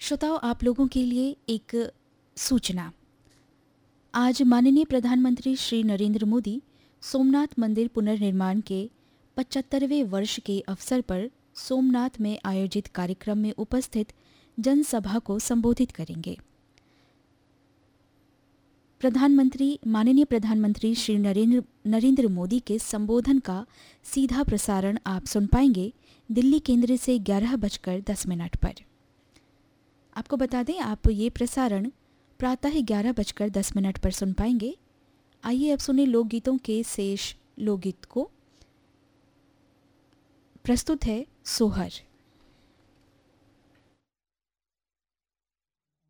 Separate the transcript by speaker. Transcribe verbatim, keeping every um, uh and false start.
Speaker 1: श्रोताओं, आप लोगों के लिए एक सूचना। आज माननीय प्रधानमंत्री श्री नरेंद्र मोदी सोमनाथ मंदिर पुनर्निर्माण के पचहत्तरवें वर्ष के अवसर पर सोमनाथ में आयोजित कार्यक्रम में उपस्थित जनसभा को संबोधित करेंगे। प्रधानमंत्री माननीय प्रधानमंत्री श्री नरेंद्र नरेंद्र मोदी के संबोधन का सीधा प्रसारण आप सुन पाएंगे दिल्ली केंद्र से ग्यारह बजकर दस मिनट पर। आपको बता दें, आप ये प्रसारण प्रातः ग्यारह बजकर दस मिनट पर सुन पाएंगे। आइए अब सुने लोकगीतों के शेष लोकगीत को। प्रस्तुत है सोहर।